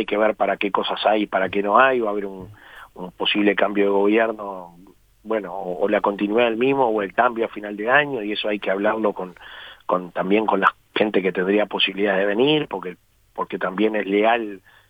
hay que ver para qué cosas hay y para qué no hay, va a haber un posible cambio de gobierno, bueno, o la continuidad del mismo o el cambio a final de año, y eso hay que hablarlo también con la gente que tendría posibilidad de venir, porque también es leal